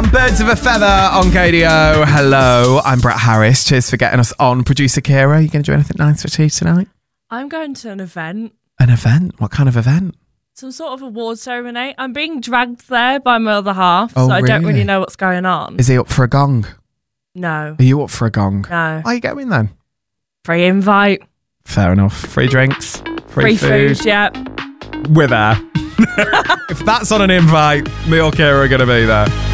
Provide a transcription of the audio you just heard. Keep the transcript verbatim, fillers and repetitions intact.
and Birds of a Feather on K D O. Hello, I'm Brett Harris. Cheers for getting us on. Producer Kira, you going to do anything nice for tea tonight? I'm going to an event. An event? What kind of event? Some sort of award ceremony. I'm being dragged there by my other half, Oh, so I don't really? really know what's going on. Is he up for a gong? No. Are you up for a gong? No. Why are you going then? Free invite. Fair enough. Free drinks. Free, Free food. food, yeah. We're there. If that's on an invite, me or Kira are going to be there.